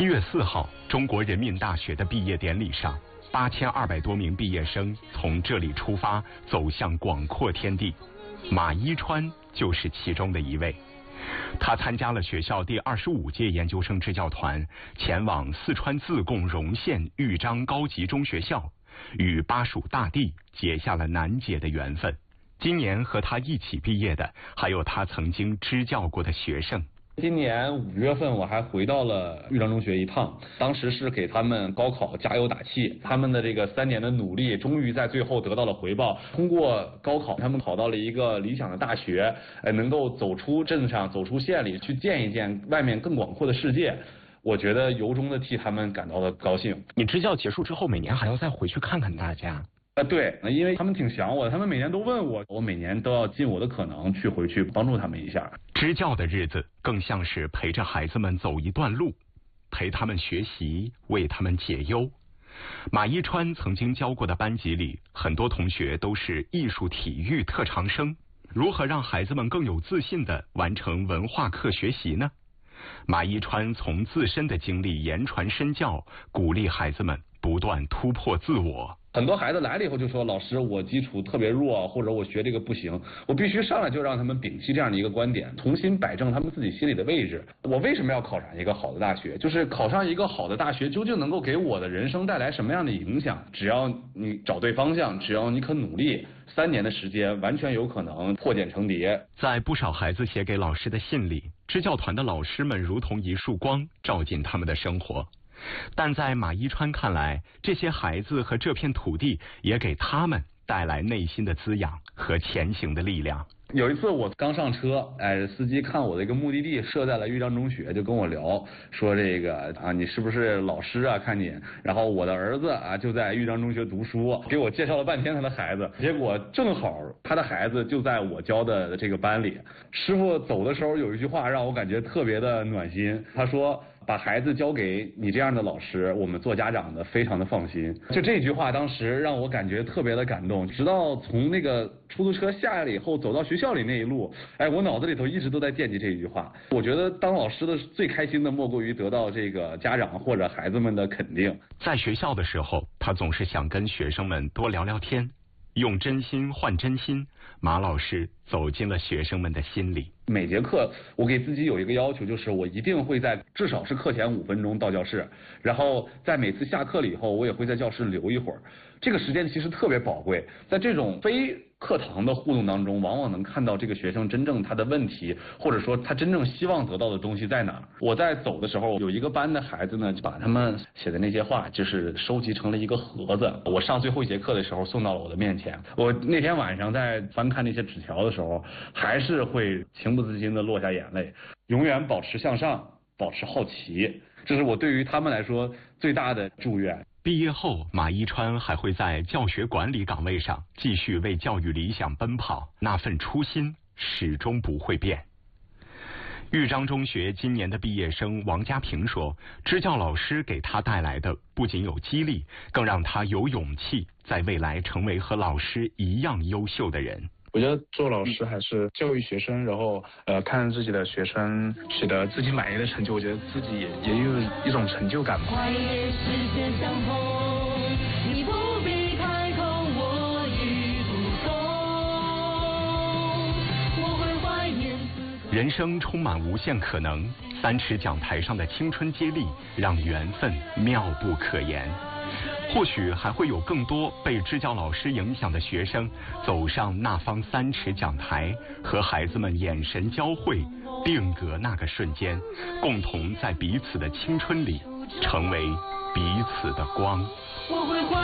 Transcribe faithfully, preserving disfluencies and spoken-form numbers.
七月四号，中国人民大学的毕业典礼上，八千二百多名毕业生从这里出发，走向广阔天地。马一川就是其中的一位。他参加了学校第二十五届研究生支教团，前往四川自贡荣县豫章高级中学校，与巴蜀大地结下了难解的缘分。今年和他一起毕业的，还有他曾经支教过的学生。 今年五月份我还回到了豫章中学一趟，当时是给他们高考加油打气，他们的这个三年的努力终于在最后得到了回报。通过高考，他们考到了一个理想的大学，呃，能够走出镇上，走出县里，去见一见外面更广阔的世界。我觉得由衷的替他们感到了高兴。 你支教结束之后，每年还要再回去看看大家。 呃，对，因为他们挺想我的，他们每年都问我，我每年都要尽我的可能去回去帮助他们一下。 支教的日子更像是陪着孩子们走一段路，陪他们学习，为他们解忧。马一川曾经教过的班级里，很多同学都是艺术体育特长生。如何让孩子们更有自信地完成文化课学习呢？马一川从自身的经历言传身教，鼓励孩子们不断突破自我。 很多孩子来了以后就说，老师，我基础特别弱，或者我学这个不行，我必须上来就让他们摒弃这样的一个观点，重新摆正他们自己心里的位置。我为什么要考上一个好的大学？就是考上一个好的大学究竟能够给我的人生带来什么样的影响？只要你找对方向，只要你肯努力，三年的时间完全有可能破茧成蝶。 在不少孩子写给老师的信里，支教团的老师们如同一束光，照进他们的生活。但在马一川看来，这些孩子和这片土地也给他们带来内心的滋养和前行的力量。 有一次我刚上车，哎，司机看我的一个目的地设在了豫章中学，就跟我聊说这个啊，你是不是老师啊？看你，然后我的儿子啊就在豫章中学读书，给我介绍了半天他的孩子，结果正好他的孩子就在我教的这个班里。师傅走的时候有一句话让我感觉特别的暖心，他说，把孩子交给你这样的老师，我们做家长的非常的放心。就这句话当时让我感觉特别的感动，直到从那个出租车下来了以后走到学校里那一路，哎，我脑子里头一直都在惦记这一句话。我觉得当老师的最开心的莫过于得到这个家长或者孩子们的肯定。 在学校的时候，他总是想跟学生们多聊聊天，用真心换真心，马老师走进了学生们的心里。 每节课我给自己有一个要求，就是我一定会在至少是课前五分钟到教室，然后在每次下课了以后，我也会在教室留一会儿。这个时间其实特别宝贵，在这种非课堂的互动当中，往往能看到这个学生真正他的问题，或者说他真正希望得到的东西在哪儿。我在走的时候，有一个班的孩子呢，就把他们写的那些话，就是收集成了一个盒子。我上最后一节课的时候送到了我的面前。我那天晚上在翻看那些纸条的时候，还是会情不自禁的落下眼泪。永远保持向上，保持好奇，这是我对于他们来说最大的祝愿。 毕业后，马一川还会在教学管理岗位上继续为教育理想奔跑，那份初心始终不会变。豫章中学今年的毕业生王家平说，支教老师给他带来的不仅有激励，更让他有勇气在未来成为和老师一样优秀的人。 我觉得做老师还是教育学生，然后呃看自己的学生取得自己满意的成就，我觉得自己也也有一种成就感吧。 人生充满无限可能，三尺讲台上的青春接力让缘分妙不可言。或许还会有更多被支教老师影响的学生走上那方三尺讲台，和孩子们眼神交汇，定格那个瞬间，共同在彼此的青春里成为彼此的光。